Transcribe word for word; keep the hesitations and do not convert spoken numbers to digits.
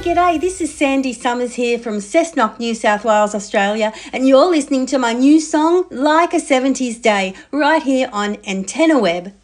G'day, this is Sandy Summers here from Cessnock, New South Wales, Australia, and you're listening to my new song, Like a seventies Day, right here on Antenna Web.